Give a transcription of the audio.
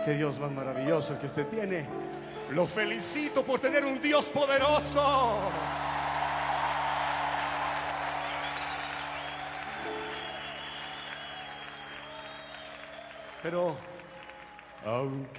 Qué Dios más maravilloso el que usted tiene. Lo felicito por tener un Dios poderoso. Pero aunque